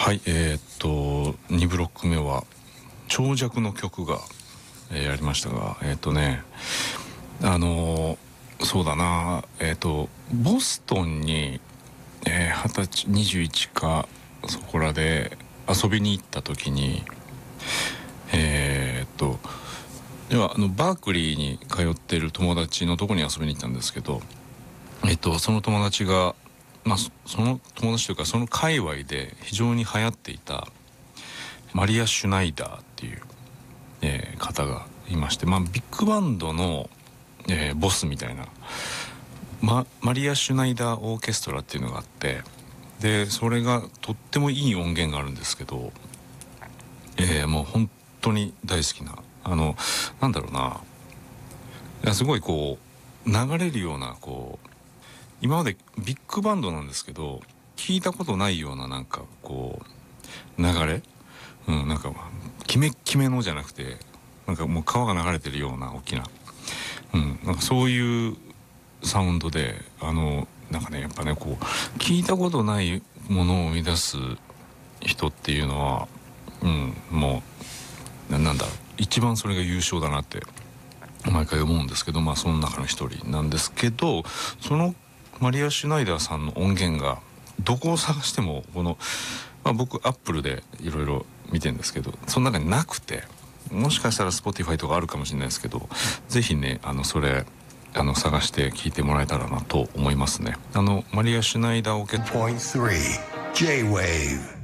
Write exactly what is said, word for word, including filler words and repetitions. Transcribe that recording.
はい、えー、っとにブロック目は長尺の曲が、えー、ありましたが、えー、っとねあのー、そうだなえー、っとボストンにえー、はたちにじゅういちかそこらで遊びに行った時にえー、っとではあのバークリーに通ってる友達のとこに遊びに行ったんですけど、えっとその友達がまあその友達というかその界隈で非常に流行っていたマリア・シュナイダーっていう、えー、方がいまして、まあ、ビッグバンドの、えー、ボスみたいな、ま、マリア・シュナイダーオーケストラっていうのがあって、でそれがとってもいい音源があるんですけど、えー、もう本当に大好きなあのなんだろうないやすごいこう流れるようなこう今までビッグバンドなんですけど聞いたことないようななんかこう流れ、うん、なんかキメッキメのじゃなくてなんかもう川が流れてるような大きな、うん、なんかそういうサウンドであのなんかねやっぱねこう聞いたことないものを生み出す人っていうのは、うん、もうな、なんだ一番それが優勝だなって毎回思うんですけど、まあその中の一人なんですけど、そのマリア・シュナイダーさんの音源がどこを探してもこの、まあ、僕アップルでいろいろ見てるんですけどその中になくて、もしかしたら Spotify とかあるかもしれないですけど、ぜひねあのそれあの探して聞いてもらえたらなと思いますね。あのマリア・シュナイダーオーケストラ Point three J-Wave